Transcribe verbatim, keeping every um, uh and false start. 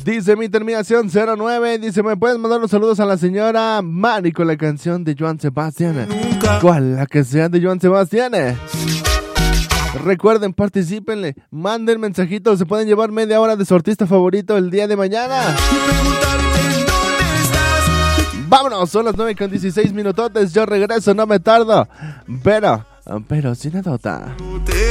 Dice mi terminación cero nueve. Dice, ¿me puedes mandar los saludos a la señora Mari con la canción de Joan Sebastián? ¿Cuál? La que sea de Joan Sebastián. Recuerden, particípenle, manden mensajitos, se pueden llevar media hora de su artista favorito el día de mañana. Vámonos, son las nueve con dieciséis minutotes, yo regreso, no me tardo, pero, pero sin adota.